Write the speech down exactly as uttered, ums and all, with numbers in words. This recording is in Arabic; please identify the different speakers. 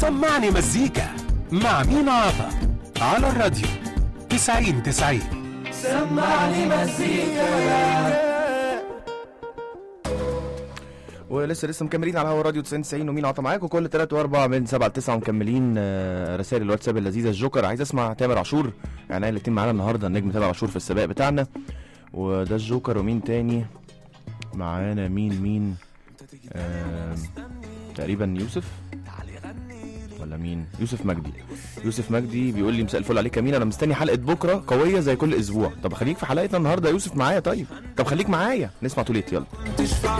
Speaker 1: سمعني مزيكا مع مينا عطا على الراديو تسعين تسعين.
Speaker 2: سمعني مزيكا.
Speaker 3: ولسه لسه مكملين على هوا راديو تسعين تسعين ومين عطا معاكم كل تلاتة واربعة من سبعة لتسعة ومكملين رسائل الواتساب اللذيذه. الجوكر عايز اسمع تامر عاشور، يعني الاتنين معانا النهارده النجم تامر عاشور في السباق بتاعنا، وده الجوكر. ومين تاني معانا؟ مين مين آه تقريبا يوسف ولا مين؟ يوسف مجدي. يوسف مجدي بيقول لي مساء الفل عليك يا مين، انا مستني حلقه بكره قويه زي كل اسبوع. طب خليك في حلقتنا النهارده يا يوسف معايا. طيب طب خليك معايا نسمع توليت. يلا.